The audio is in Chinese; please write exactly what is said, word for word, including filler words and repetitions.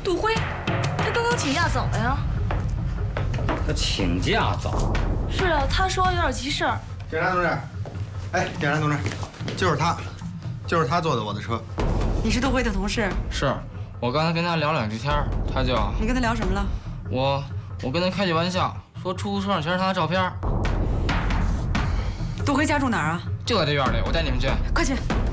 杜辉，他刚刚请假走了呀。 他请假走？ 是啊，他说有点急事儿。 警察同志，哎，警察同志，就是他，就是他坐的我的车。 你是杜辉的同事？ 是，我刚才跟他聊两句天，他就…… 你跟他聊什么了？ 我我跟他开句玩笑，说出租车上全是他的照片。 杜辉家住哪儿啊？ 就在这院里，我带你们去。 快去。